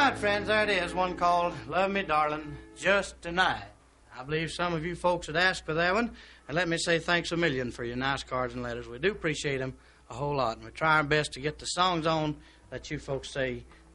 right, friends, there it is, one called Love Me Darling, Just Tonight. I believe some of you folks had asked for that one, and let me say thanks a million for your nice cards and letters. We do appreciate them a whole lot, and we try our best to get the songs on that you folks say